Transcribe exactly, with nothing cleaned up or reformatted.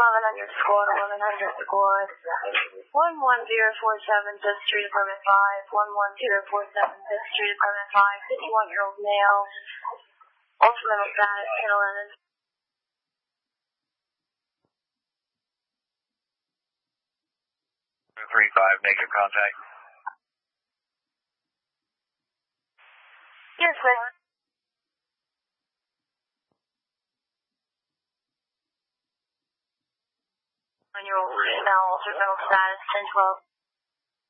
eleven hundred squad, eleven hundred squad. one one zero four seven, Fifth Street, Apartment five. one one zero four seven, Fifth Street, Apartment five. fifty-one-year-old male. Also mental status, ten eleven. three five, negative contact. Yes, sir. One-year-old male, also mental status, ten twelve.